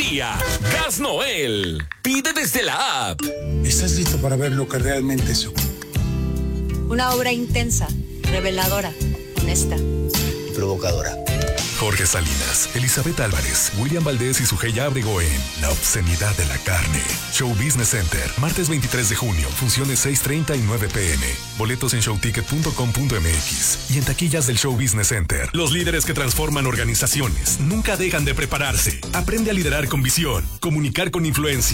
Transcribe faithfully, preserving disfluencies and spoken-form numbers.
día. Gas Noel. Pide desde la app. ¿Estás listo para ver lo que realmente es? Una obra intensa, reveladora, honesta y provocadora. Jorge Salinas, Elizabeth Álvarez, William Valdés y Sujei Ábrego en La obscenidad de la carne. Show Business Center, martes veintitrés de junio, funciones seis treinta y nueve pm. Boletos en showticket punto com punto m x y en taquillas del Show Business Center. Los líderes que transforman organizaciones nunca dejan de prepararse. Aprende a liderar con visión, comunicar con influencia.